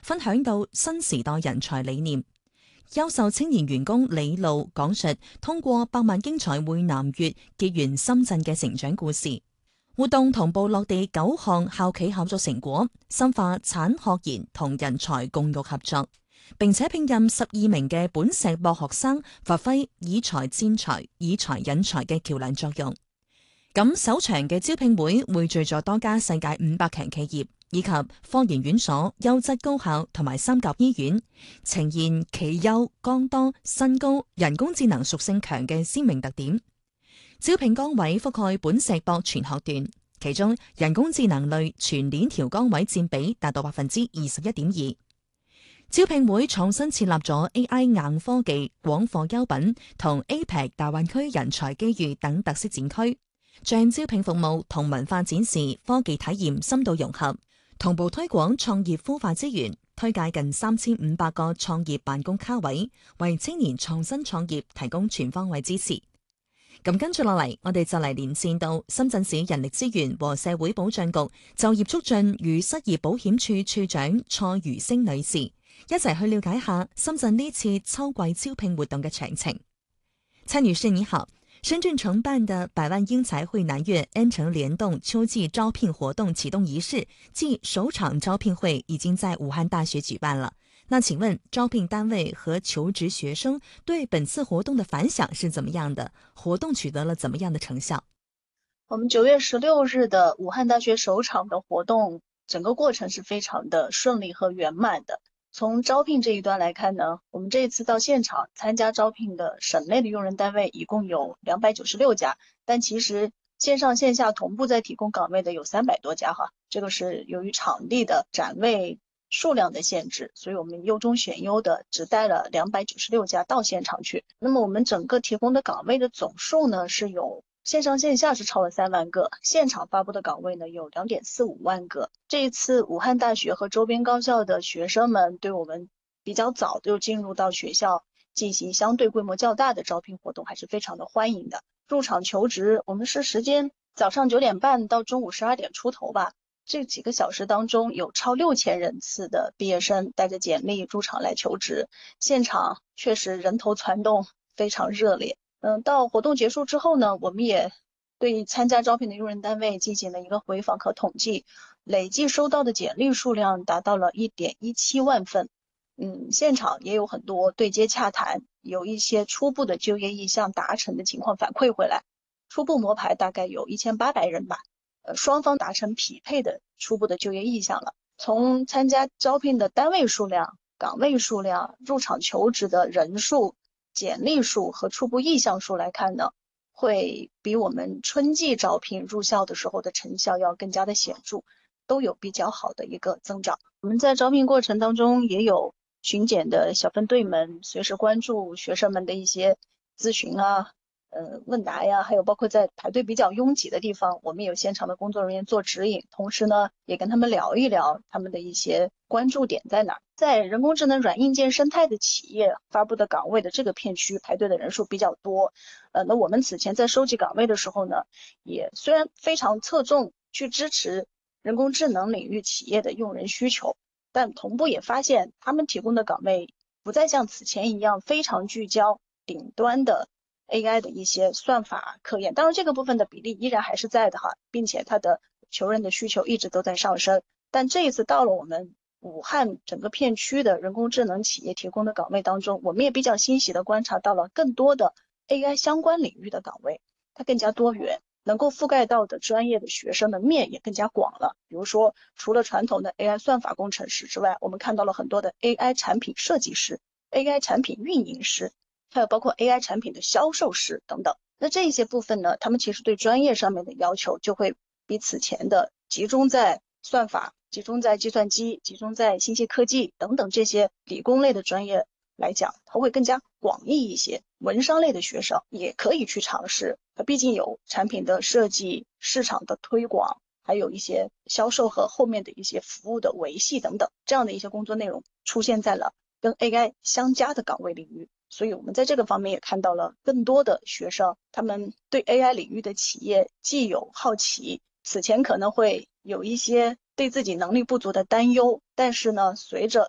分享到新時代人才理念。優秀青年員工李路講述通過百萬英才會南粵結緣深圳嘅成長故事。活動同步落地9項校企合作成果，深化產學研同人才共育合作，並且聘任12名嘅本碩博學生，發揮以才戰才、以才引才嘅橋樑作用。咁首場嘅招聘會匯聚咗多家世界500強企業，以及科研院所、優質高校同埋三甲醫院，呈現企優、剛多、新高、人工智能屬性強嘅鮮明特點。招聘崗位覆蓋本碩博全學段，其中人工智能類全鏈條崗位佔比達到21.2%。招聘會創新設立咗 AI 硬科技廣貨優品同 APEC 大灣區人才機遇等特色展區，將招聘服務同文化展示、科技體驗深度融合，同步推廣創業孵化資源，推介近3500個創業辦公卡位，為青年創新創業提供全方位支持。咁跟住落嚟，我哋就嚟連線到深圳市人力資源和社會保障局就業促進與失業保險處處長蔡如星女士，一齊去了解下深圳呢次秋季招聘活動嘅詳情。蔡女士你好，深圳承辦的百萬英才會南粵 N 城聯動秋季招聘活動啟動儀式暨首場招聘會已經在武漢大學舉辦了。那請問招聘單位和求職學生對本次活動的反響是怎麼樣的？活動取得了怎麼樣的成效？ 我們9月16日的武漢大學首場的活動，整個過程是非常的順利和圓滿的。從招聘這一端來看呢，我們這一次到現場參加招聘的省內的用人單位一共有296家，但其實線上線下同步在提供崗位的有300多家哈。這個是由於場地的展位數量的限制，所以我們優中選優的只帶了296家到現場去。那麼我們整個提供的崗位的總數呢，是有線上線下是超了3萬個，現場發布的崗位呢有2.45萬個。這一次武漢大學和周邊高校的學生們對我們比較早就進入到學校進行相對規模較大的招聘活動，還是非常的歡迎的。入場求職，我們是時間早上9點半到中午12點出頭吧。這幾個小時當中，有超6000人次的畢業生帶着簡歷入場來求職，現場確實人頭攒動，非常熱烈。到活動結束之後呢，我們也對參加招聘的用人單位進行了一個回訪和統計，累計收到的簡歷數量達到了1.17萬份。現場也有很多對接洽談，有一些初步的就業意向達成的情況反饋回來，初步摸排大概有1800人吧。雙方達成匹配的初步的就業意向了。從參加招聘的單位數量、崗位數量、入場求職的人數、簡歷數和初步意向數來看呢，會比我們春季招聘入校的時候的成效要更加的顯著，都有比較好的一個增長。我們在招聘過程當中也有巡檢的小分隊們隨時關注學生們的一些諮詢啊、問答呀，還有包括在排隊比較擁擠的地方，我們有現場的工作人員做指引，同時呢也跟他們聊一聊他們的一些關注點在哪。在人工智能軟硬件生態的企業發布的崗位的這個片區排隊的人數比較多。那我們此前在收集崗位的時候呢，也雖然非常側重去支持人工智能領域企業的用人需求，但同步也發現他們提供的崗位不再像此前一樣非常聚焦頂端的AI 的一些算法科研，當然這個部分的比例依然還是在的哈，並且它的求人的需求一直都在上升。但這一次到了我們武漢整個片區的人工智能企業提供的崗位當中，我們也比較欣喜地觀察到了更多的 AI 相關領域的崗位，它更加多元，能夠覆蓋到的專業的學生的面也更加廣了。比如說，除了傳統的 AI 算法工程師之外，我們看到了很多的 AI 產品設計師、AI 產品運營師，還有包括 AI 產品的銷售師等等。那這些部分呢，他們其實對專業上面的要求就會比此前的集中在算法、集中在計算機、集中在信息科技等等這些理工類的專業來講，它會更加廣義一些。文商類的學生也可以去嘗試，它畢竟有產品的設計、市場的推廣，還有一些銷售和後面的一些服務的維繫等等，這樣的一些工作內容出現在了跟 AI 相加的崗位領域。所以我們在這個方面也看到了更多的學生，他們對 AI 領域的企業既有好奇，此前可能會有一些對自己能力不足的擔憂，但是呢，隨着